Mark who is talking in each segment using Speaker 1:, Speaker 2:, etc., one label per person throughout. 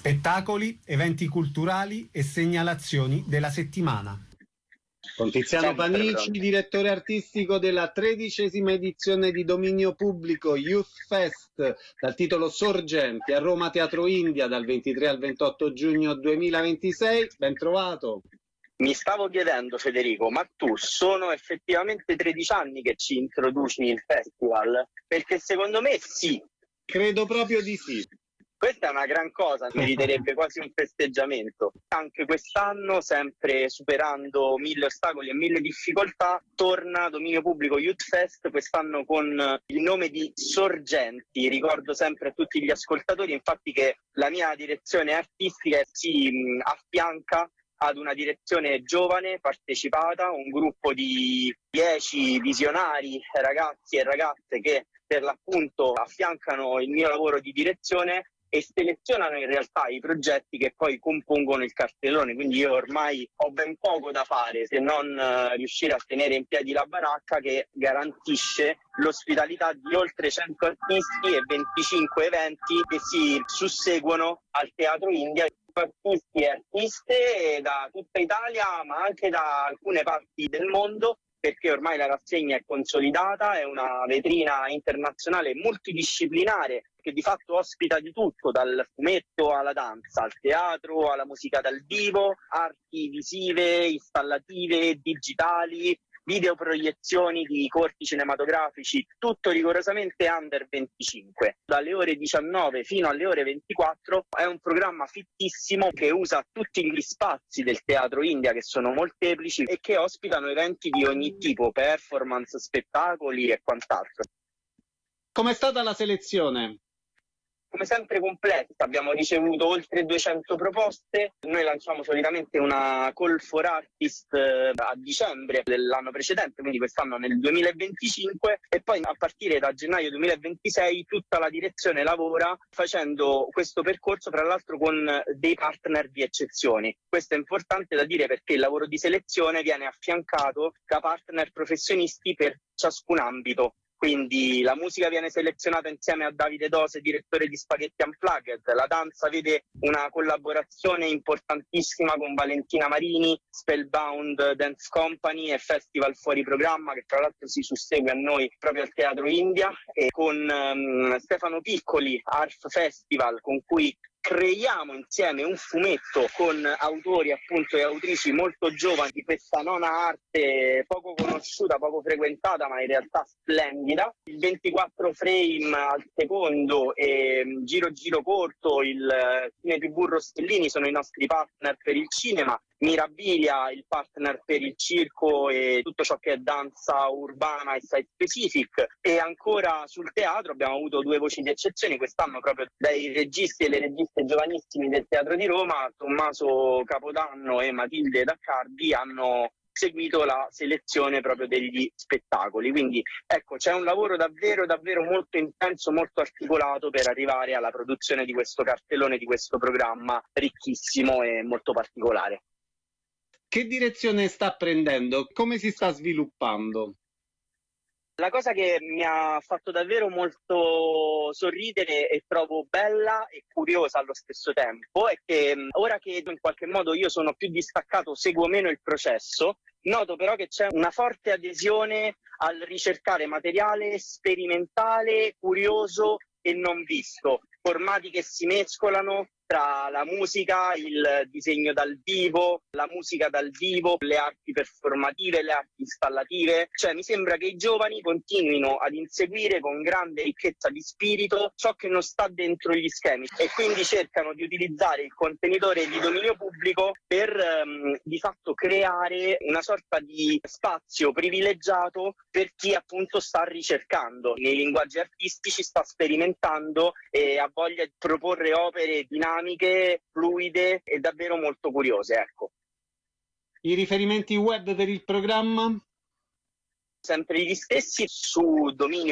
Speaker 1: spettacoli, eventi culturali e segnalazioni della settimana.
Speaker 2: Con Tiziano Panici, direttore artistico della 13ª edizione di dominio pubblico Youth Fest, dal titolo Sorgenti, a Roma Teatro India dal 23 al 28 giugno 2026. Ben trovato.
Speaker 3: Mi stavo chiedendo, Federico, ma tu sono effettivamente 13 anni che ci introduci il festival? Perché secondo me sì.
Speaker 2: Credo proprio di sì.
Speaker 3: Questa è una gran cosa, meriterebbe quasi un festeggiamento. Anche quest'anno, sempre superando 1000 ostacoli e 1000 difficoltà, torna Dominio Pubblico Youth Fest, quest'anno con il nome di Sorgenti. Ricordo sempre a tutti gli ascoltatori, infatti, che la mia direzione artistica si affianca ad una direzione giovane, partecipata, un gruppo di 10 visionari, ragazzi e ragazze che per l'appunto affiancano il mio lavoro di direzione e selezionano in realtà i progetti che poi compongono il cartellone. Quindi io ormai ho ben poco da fare se non riuscire a tenere in piedi la baracca che garantisce l'ospitalità di oltre 100 artisti e 25 eventi che si susseguono al Teatro India. Artisti e artiste da tutta Italia, ma anche da alcune parti del mondo, perché ormai la rassegna è consolidata, è una vetrina internazionale multidisciplinare che di fatto ospita di tutto, dal fumetto alla danza, al teatro, alla musica dal vivo, arti visive, installative, digitali, videoproiezioni di corti cinematografici, tutto rigorosamente under 25. Dalle ore 19 fino alle ore 24 è un programma fittissimo che usa tutti gli spazi del Teatro India, che sono molteplici e che ospitano eventi di ogni tipo, performance, spettacoli e quant'altro.
Speaker 2: Com'è stata la selezione?
Speaker 3: Come sempre complessa, abbiamo ricevuto oltre 200 proposte. Noi lanciamo solitamente una call for artist a dicembre dell'anno precedente, quindi quest'anno nel 2025, e poi a partire da gennaio 2026 tutta la direzione lavora facendo questo percorso, tra l'altro con dei partner di eccezione. Questo è importante da dire perché il lavoro di selezione viene affiancato da partner professionisti per ciascun ambito. Quindi la musica viene selezionata insieme a Davide Dose, direttore di Spaghetti Unplugged. La danza vede una collaborazione importantissima con Valentina Marini, Spellbound Dance Company e Festival Fuori Programma, che tra l'altro si sussegue a noi proprio al Teatro India, e con Stefano Piccoli, Arf Festival, con cui creiamo insieme un fumetto con autori appunto e autrici molto giovani di questa nona arte poco conosciuta, poco frequentata, ma in realtà splendida. Il 24 frame al secondo e Giro Giro Corto, il Cine TV Rostellini sono i nostri partner per il cinema. Mirabilia, il partner per il circo e tutto ciò che è danza urbana e site specific. E ancora sul teatro abbiamo avuto 2 voci di eccezione quest'anno proprio dai registi e le registe giovanissimi del Teatro di Roma. Tommaso Capodanno e Matilde D'accardi hanno seguito la selezione proprio degli spettacoli. Quindi ecco, c'è un lavoro davvero molto intenso, molto articolato per arrivare alla produzione di questo cartellone, di questo programma ricchissimo e molto particolare.
Speaker 2: Che direzione sta prendendo? Come si sta sviluppando?
Speaker 3: La cosa che mi ha fatto davvero molto sorridere e trovo bella e curiosa allo stesso tempo è che ora che in qualche modo io sono più distaccato, seguo meno il processo, noto però che c'è una forte adesione al ricercare materiale sperimentale, curioso e non visto, formati che si mescolano tra la musica, il disegno dal vivo, la musica dal vivo, le arti performative, le arti installative. Cioè mi sembra che i giovani continuino ad inseguire con grande ricchezza di spirito ciò che non sta dentro gli schemi e quindi cercano di utilizzare il contenitore di dominio pubblico per di fatto creare una sorta di spazio privilegiato per chi appunto sta ricercando nei linguaggi artistici, sta sperimentando e ha voglia di proporre opere dinamiche, fluide e davvero molto curiose, ecco.
Speaker 2: I riferimenti web per il programma?
Speaker 3: Sempre gli stessi su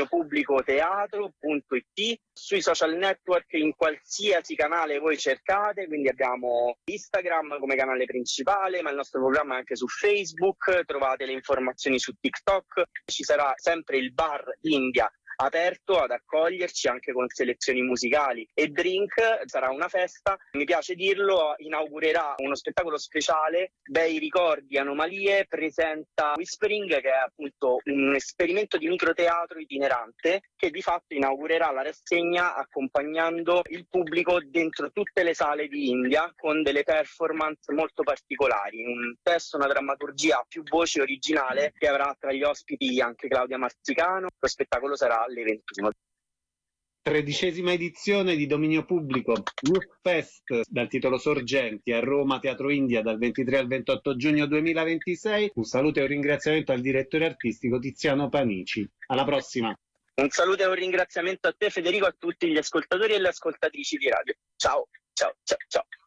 Speaker 3: dominiopublicoteatro.it, sui social network, in qualsiasi canale voi cercate, quindi abbiamo Instagram come canale principale, ma il nostro programma è anche su Facebook, trovate le informazioni su TikTok, ci sarà sempre il Bar India aperto ad accoglierci anche con selezioni musicali e drink. Sarà una festa, mi piace dirlo, inaugurerà uno spettacolo speciale, Bei ricordi, anomalie, presenta Whispering, che è appunto un esperimento di microteatro itinerante che di fatto inaugurerà la rassegna accompagnando il pubblico dentro tutte le sale di India con delle performance molto particolari, un testo, una drammaturgia a più voci originale che avrà tra gli ospiti anche Claudia Marzicano. Lo spettacolo sarà alle 21.
Speaker 2: 13ª edizione di dominio pubblico Youth Fest dal titolo Sorgenti a Roma Teatro India dal 23 al 28 giugno 2026. Un saluto e un ringraziamento al direttore artistico Tiziano Panici. Alla prossima.
Speaker 3: Un saluto e un ringraziamento a te Federico, a tutti gli ascoltatori e le ascoltatrici di radio. Ciao, ciao, ciao, ciao.